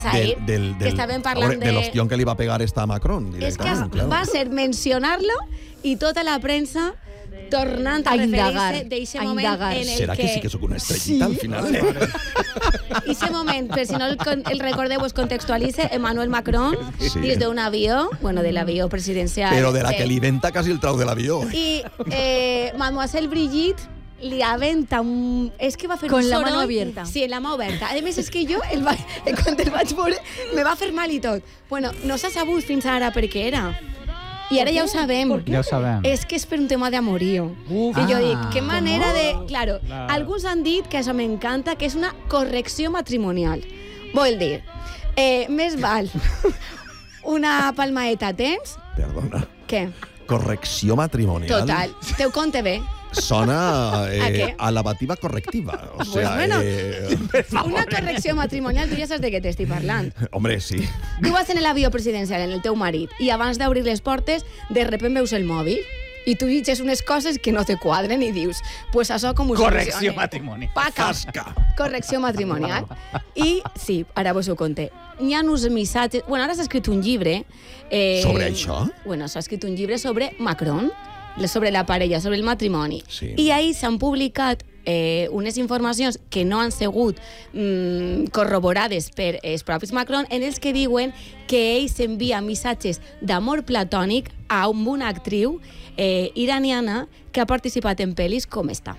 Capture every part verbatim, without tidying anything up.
Del, del, que estaven parlant de... De l'ostión que li va pegar esta a Macron. És que claro. Va ser mencionar-lo i tota la premsa tornant a, a referir-se d'eixe moment en el Serà que... que... sí que sóc una estrellita sí. al final? Eixe moment, per si no el, el recordeu, es contextualitza Emmanuel Macron sí. des d'un avió, bueno, de l'avió presidencial. Però de la que li venta quasi el trau de l'avió. I eh, Mademoiselle Brigitte li aventa un... És que va fer Con un la soroll... mano abierta. Sí, en la mà oberta. A més, és que jo, el va... quan el vaig veure, me va fer mal i tot. Bueno, no s'ha sabut fins ara per què era. I ara ja ho sabem. Ja ho sabem. És que és per un tema d'amorío. Uf. I jo Ah. dic, que manera ¿Cómo? de... Claro, Claro. alguns han dit que això m'encanta, que és una correcció matrimonial. Vol dir, eh, més val una palmadeta a temps... Perdona. Què? Correcció matrimonial. Total. Teu compte bé. Sona eh, ¿A qué? a lavativa correctiva. O sea, bueno, eh... una correcció matrimonial, tu ja saps de què t'estic parlant. Hombre, sí. Tu vas en l'avió presidencial, en el teu marit, i abans d'obrir les portes, de repente veus el mòbil, i tu llitges unes coses que no te quadren i dius, pues això com ho Correcció solucione? matrimonial. Paca. Correcció matrimonial. I, sí, ara vos ho conté. N'hi ha uns missatges... Bueno, ara s'ha escrit un llibre... Eh, Sobre això? Bueno, s'ha escrit un llibre sobre Macron, sobre la parella, sobre el matrimoni. Sí. I ahir s'han publicat eh, unes informacions que no han sigut mm, corroborades per els propis Macron, en els que diuen que ell s'envia missatges d'amor platònic a una actriu eh, iraniana que ha participat en pel·lis com esta.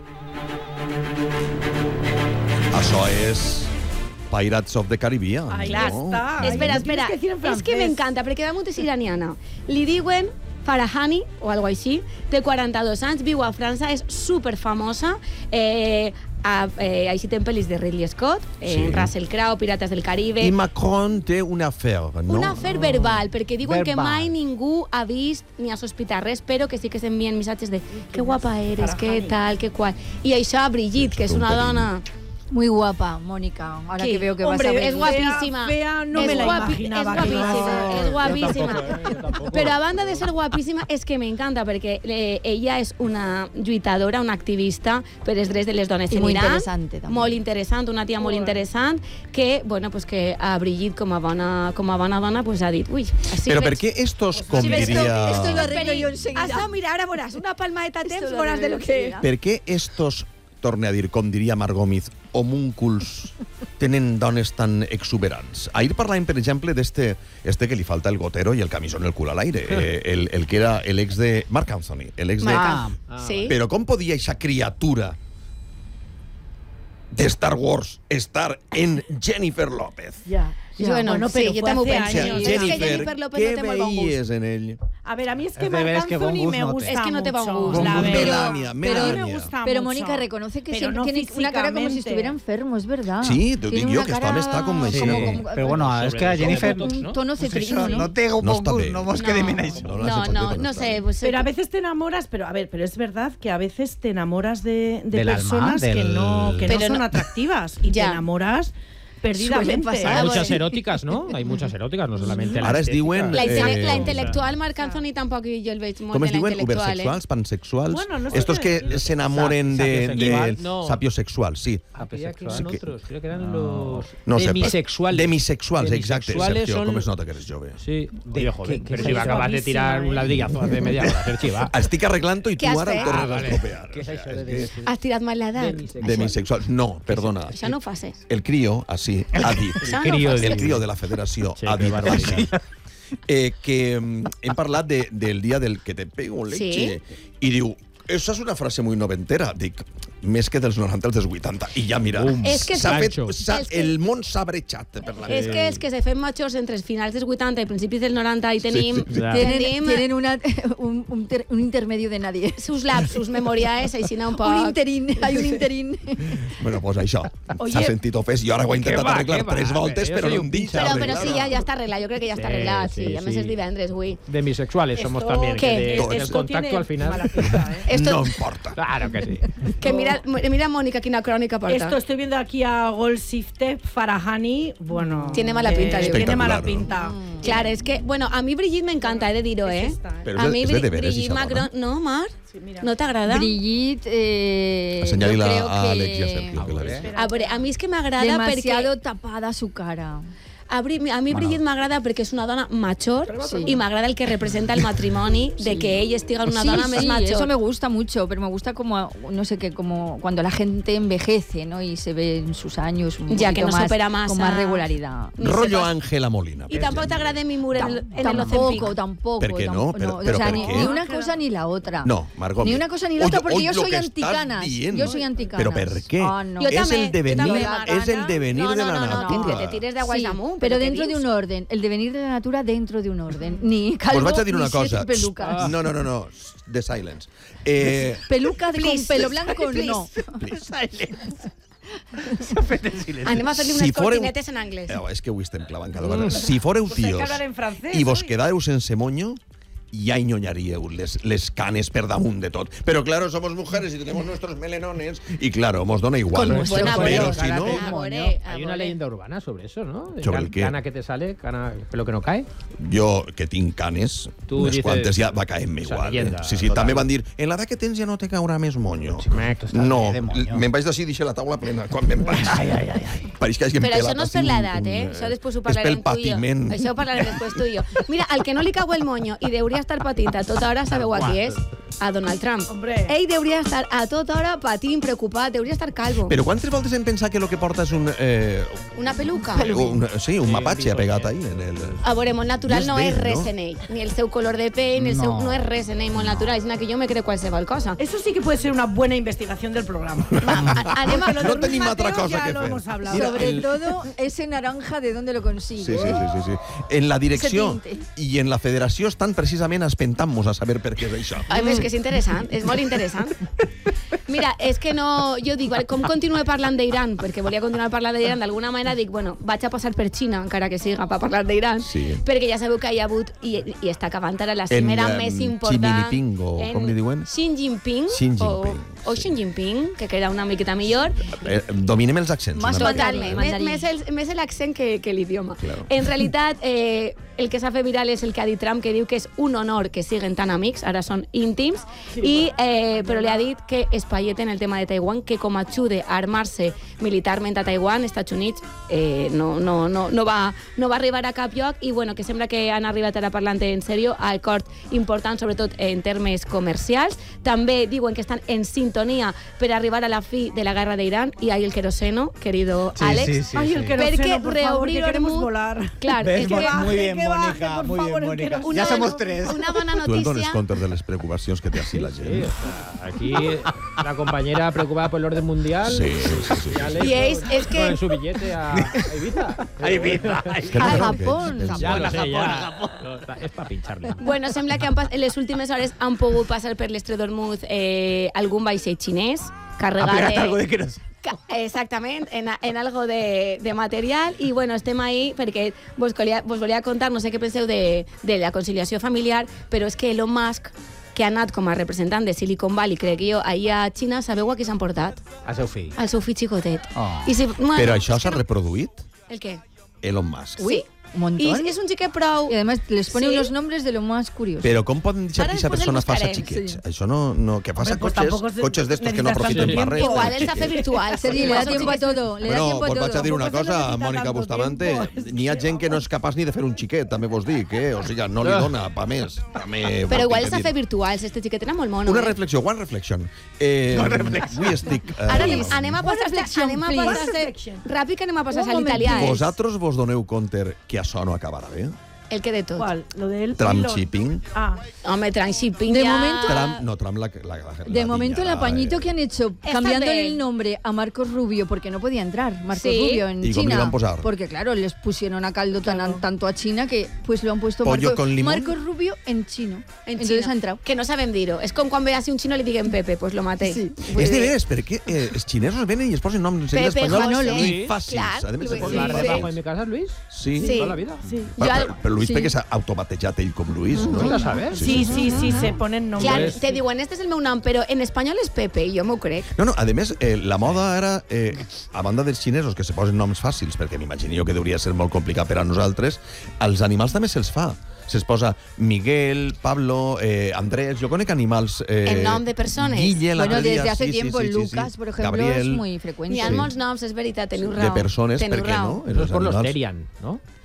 Això és Pirates of the Caribbean. Ai, ja no? està. Espera, Ai, espera. tienes que decir en És que francés. m'encanta, perquè damunt és iraniana. Li diuen Farahani, o algo així, té quaranta-dos anys, viu a França, és superfamosa, eh, a, eh, així té pel·lis de Ridley Scott, eh, Sí. Russell Crowe, Pirates del Caribe... I Macron té una afer, no? Un afer verbal, perquè diuen Verbal. que mai ningú ha vist ni ha sospitat res, però que sí que s'envien missatges de que guapa eres, que tal, que qual... I això a Brigitte, que és una dona... Muy guapa, Mónica. Ahora ¿Qué? que veo que Hombre, vas a es ver. guapísima. Fea, fea, no es me la guapi- imaginaba Es que no. guapísima, es guapísima. Yo tampoco, yo tampoco. Pero a banda de ser guapísima, es que me encanta, perquè eh, ella és una lluitadora, una activista per els drets de les dones I en molt Iran. interessante, també. Molt interessant, una tia molt interessant, que, bueno, pues que a Brigitte, com a bona, com a bona dona, pues ha dit, ui, així Però veig- per què estos, com Si ves, diria... esto lo arreglo yo enseguida. Has mira, ara veuràs, una palmadeta a Esto temps, lo veuràs de lo arreglo que... enseguida. Per què estos, torne a dir, com diria Margot Gómez, homúnculs tenen dones tan exuberants? Ahir parlàvem, per exemple, d'este este que li falta el gotero i el camisón el cul a l'aire, eh, el, el que era l'ex de Marc Anthony, l'ex de... Marc. Ah, Sí. Però com podia eixa criatura de Star Wars estar en Jennifer López? Ya. Ja, bueno, bueno, sí, pero jo fue també ho hace O penso. sea, años. És que Jennifer, Jennifer López què no té molt bon gust. veies en ell? A ver, a mí es que Es de Marc veres que bon Anthony gust me no té. gusta Es que no te va mucho, gust, la Bon gust, verdad. Melania, Pero a mí me Melania. gusta Pero mucho. Mónica reconoce que Pero siempre no tiene una cara como si físicamente. estuviera enfermo, es verdad. Sí, te Tiene dic jo una que cara este home està com així. como- Sí, como- però bueno, és que a Jennifer... un ¿no? tono cetrino, ¿no? té No bon està gust, bé. no mos No, quedem en això. No, no, No, se no, puede no estar. sé. Pues, Pero a veces te enamoras, pero a ver, pero es verdad que a veces te enamoras de, de Del alma, personas que del- no, que no Pero son no- atractivas y Ya. te enamoras perdidamente. pasar. Hay Ah, muchas bueno. eróticas, ¿no? Hay muchas eróticas, no solamente la Ara es estética. diuen, La, intele Eh, la intel·lectual Marc Anthony tampoc jo el veig molt com es de la diuen? intel·lectual, eh? Ubersexuals, pansexuals? Bueno, no sé Estos qué que decir. s'enamoren de, Sapiosexual, de no. sapiosexuals, sí. Ah, creía que Sí eran que- otros, creo que eran los No sé, demisexuales. Demisexuals, exacte. Demisexuales Sergio, son- com es nota que eres jove? Sí, De- Oye, joder, que- pero que si me sois acabas de tirar guapísima, un eh. ladrillazo hace media hora, Sergi, va. Estic arreglant-ho i Què tu has ara fet? em tornes Ah, a vale. estropear. ¿Qué es eso de que- decir? Has tirat mal l'edat. Demisexual. Demisexuals. No, perdona. Això no ho facis. El crío, así, ha dit. Això no crío ho de- facis. El crío de la federació Sí, ha qué dit barbaridad. així. Eh, que mm, hem parlat de, del dia del que te pego leche. I diu, això és una frase muy noventera. Dic, més que dels noranta als dels vuitanta. I ja, mira, Bum. És que s'ha fet, Gancho. s'ha, És que- el món s'ha brechat per la És que els que se fem majors entre els finals dels vuitanta i principis dels noranta i tenim, sí, sí. Tienen, tenim tienen una, un, un, ter- un intermedio de nadie. sus lapsus memorials, així un poc. Un interín, hay un interín. Bueno, pues això. Oye, S'ha sentit ofès. Jo ara ho he que intentat va, arreglar que va, tres que voltes, jo però soy no un em dic pincha. Però, però sí, ja, ja està arreglat, jo crec que ja està Sí, arreglat, sí, sí, a més sí. és divendres, avui. Demisexuales somos Esto- también. ¿Qué? Que de- Esto el Esto contacto tiene al final. mala pinta, ¿eh? Esto, No importa. Claro que sí. que mira, mira Mónica, quina crònica porta. Esto estoy viendo aquí a Golshifteh Farahani. Bueno, Tiene mala pinta, digo. Tiene mala Espectacular, pinta. Clar, és que, bueno, a mi Brigitte m'encanta, he de dir-ho, eh? És esta, eh? Però a és de- mi és de Bri- deberes, Brigitte ixa dona. Macron... No, Mar? Sí, mira. No t'agrada? Brigitte, eh, Assenyali-la yo creo a que Alex i a Sergio, que la veig. A, veure, a mi és que m'agrada demasiado perquè... tapada su cara. A, Bri- a mi Bueno. Brigitte m'agrada perquè és una dona major Sí. i m'agrada el que representa el matrimoni, de que ell estiga en una Sí, dona més sí, major. eso me gusta mucho, pero me gusta como, no sé qué, como cuando la gente envejece, ¿no? Y se ve en sus años un Ya que poquito no más, supera masa. con más regularidad. Ni Rollo sepas- Ángela Molina. I tampoc t'agrada mi mur en, el- en el tampoco, Ozempic. tampoco. ¿Per qué no? tampoco, Pero- o pero sea, ¿por ni, qué? ni una cosa ni la otra. No, Margot. Ni una cosa ni la Oye, otra, porque oye, yo lo soy que estás anticanas. dient. Yo soy anticanas. Pero ¿per qué? Ah, no. Yo es también, el devenir, yo también, es el devenir no, de no, la no, no, natura. que te tires de aguas Sí, damunt, pero què dentro de dius? un orden. El devenir de la natura dentro de un orden. Ni calvo, Pues vaig a dir ni una cosa. siete pelucas. No, no, no, no. The silence. Eh, Peluca de- con Please. pelo blanco, Please. no. Anem a fer-li unes Si fóreu- cortinetes en anglès. eh, és que avui estem clavant cada vegada. Si fóreu Pues hay que tios hablar en francès, i vos oi? quedàreu sense moño, ja enyoñaríeu les, les canes per damunt de tot. Però claro, somos mujeres y tenemos nuestros melenones y claro, mos dona igual. Con nuestro Buena Pero color. si no... A veure, a Hay una veure. leyenda urbana sobre eso, ¿no? De ¿Sobre can- el qué? Cana que te sale, cana, pelo que no cae. Jo, que tinc canes, Tu unes dices- quantes ja va caent-me o sea, igual. Eh? leyenda, Sí, sí, total. també van dir, en l'edat que tens ja no te caurà més moño. Ximet, tu estàs No, de moño. me'n vaig d'ací i deixé la taula plena quan me'n vaig. Ai, ai, ai, ai. Pareix que hagi Però això empelat no és així per un- l'edat, un, eh? Això després ho És parlarem pel tu i jo. patiment. Això ho parlarem després tu i jo. Mira, al que no li cau el moño i deuria estar patint a tota hora, sabeu a qui és? A Donald Trump. Hombre. Ell deuria estar a tota hora patint, preocupat, deuria estar calvo. Però quantes voltes hem pensat que el que porta és un... Eh, Una peluca. un sí, un Sí, mapatge un pegat bigote. ahí. En el... A veure, molt natural I és no vell, és res no? en ell. Ni el seu color de pell, ni el seu... No. No és res en ell molt natural. És una que jo me crec qualsevol cosa. Eso sí que puede ser una buena investigación del programa. A- Anem a... Porque lo de No Ruiz tenim Mateo altra cosa ya que lo fer. hemos hablado. Mira, Sobre el- todo ese naranja de dónde lo consigue. Sí, sí, ¿eh? sí, sí, sí. En la direcció Ese tinte. i en la federació estan precisament espentant-nos a saber per què és això. A més, que és interessant, és molt interessant. Mira, és que no... Jo dic, vale, com continuo parlant d'Iran? Perquè volia continuar parlant d'Iran, d'alguna manera dic, bueno, vaig a passar per Xina, encara que siga per parlar d'Iran, Sí. perquè ja sabeu que hi ha hagut, i, i està acabant ara la cimera En, més em, important... Xi Jinping, o com li diuen? Xi Jinping. Xi Jinping, O, o sí. Xi Jinping, que queda una miqueta millor. Eh, dominem els accents. Más una mica. Totalment, més, mandarí. més, el, més l'accent que, que l'idioma. Claro. En realitat, eh, el que s'ha fet viral és el que ha dit Trump, que diu que és un honor que siguen tan amics, ara són íntims, i, eh, però li ha dit que espaieten el tema de Taiwan, que com ajude a armar-se militarment a Taiwan, Estats Units eh, no, no, no, no, va, no va arribar a cap lloc, i bueno, que sembla que han arribat ara parlant en sèrio a acord important, sobretot en termes comercials. També diuen que estan en sintonia per arribar a la fi de la guerra d'Iran, i ahí el queroseno, querido Sí, Àlex. sí, sí, Ay, el sí. queroseno, Perquè por favor, que reobrir queremos Hormuz- volar. Clar, ¿Ves? és que que baje, Muy bien, que baje, Mónica, por muy favor, bien, el Mónica. queroseno. Ya Una- somos tres. Una bona Tu et dones notícia. compte de les preocupacions que té així la Sí, gent. o sea, aquí la compañera preocupada por el orden mundial. Sí, sí, sí. ya le Y es- es que- ponen su billete a, a Ibiza. A Ibiza. Que no A crec que- Japón. els- Ya lo a sé, Japón, ya. a Japón. No, es para pincharle. Bueno, sembla que han pas- en les últimes hores han pogut passar per l'Estret d'Hormuz eh, algun vaixell xinès Ha carregat plegat algo de... de queroseno. Ca- Exactament, en, a- en algo de, de material, i bueno, estem ahí perquè vos volia, vos volia contar, no sé què penseu de, de la conciliació familiar, però és que Elon Musk, que ha anat com a representant de Silicon Valley, crec jo, ahir a Xina, sabeu a qui s'han portat? A seu fill. Al seu fill xicotet. Oh. I si, bueno, Però això és que s'ha no- reproduït? El què? Elon Musk. Sí. Un montón. I és un xiquet prou... Y además les pone Sí. unos nombres de lo más curioso. Però com poden deixar Ara que aquesta després el persona faça buscarem, xiquets? sí. Això no, no que faça Hombre, pues cotxes, tampoco se- cotxes d'estos que no necesitas aprofiten tanto per res. tiempo. Igual els ha fet virtual. Sergi, le da tiempo a todo. Le da Bueno, tiempo a pues vaig a todo. dir una Tampoco se cosa, necesita Mònica tanto Bustamante. tiempo. N'hi ha gent que no és capaç ni de fer un xiquet, també vos dic, eh? O sigui, no li dona pa més. També Però vos igual tinc s'ha que fet dir. virtuals, este xiquet era molt mono. Una eh? reflexió, one reflection. Eh, One reflexion. Avui estic... Eh, Ara anem, anem a One passar reflection, anem a please. passar One reflection. ràpid que anem a passar Un a l'italià. momentet. Eh? Vosaltres vos doneu compte que això no acabarà bé? El que de tot. ¿Cuál? Lo del Trump Elon. shipping. Ah, Home, Trump shipping De ja... momento- Trump, no, Trump la, la, la De la momento el piñará, apañito eh. que han hecho Está cambiándole bien. el nombre a Marcos Rubio porque no podía entrar Marcos Sí. Rubio en ¿Y cómo le China iban a posar? porque claro les pusieron a caldo tan, Claro. tanto a China que pues lo han puesto Pollo Marcos, con limón. Marcos Rubio en chino En entonces chino. ha entrado Que no sabem dir-ho. És com quan ve així un xino i li diguen Pepe, pues lo maté. Sí. Vull És de dir- veres, perquè eh, els xinesos venen i es posen noms en seguida Pepe, espanyol José. i fàcils. Clar, A més, Luis, se Por posen la sí, fàcils. rebajo en mi casa, Luis. Sí. Sí. Toda la vida. sí. Però, Jo- però, però Luis sí. perquè s'ha autobatejat ell com Luis, no? ¿No lo sabes? Sí, sí, sí, se ponen nombres. Clar, te diuen, este és el meu nom, però en espanyol és Pepe, i jo m'ho crec. No, no, a més, eh, la moda ara, eh, a banda dels xinesos que se posen noms fàcils, perquè m'imagino que hauria ser molt complicat per a nosaltres, als animals també se'ls fa. se'ls posa Miguel, Pablo, eh, Andrés, jo conec animals... Eh, En nom de persones. Guille, Bueno, l'altre dia, desde hace sí, sí, tiempo sí, sí, Lucas, sí. por ejemplo, Gabriel, es muy frecuente. N'hi ha Sí. molts noms, és veritat, teniu raó. de persones, teniu per què raó. no? Eso es por los animals. Terian, ¿no?